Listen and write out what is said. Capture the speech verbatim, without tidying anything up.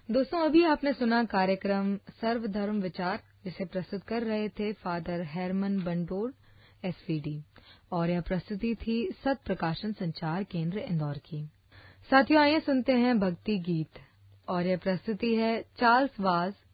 दोस्तों, अभी आपने सुना कार्यक्रम सर्वधर्म विचार, जिसे प्रस्तुत कर रहे थे फादर हेरमन बंडोर एसवीडी, और यह प्रस्तुति थी सत प्रकाशन संचार केंद्र इंदौर की। साथियों, आइए सुनते हैं भक्ति गीत, और यह प्रस्तुति है चार्ल्स वाज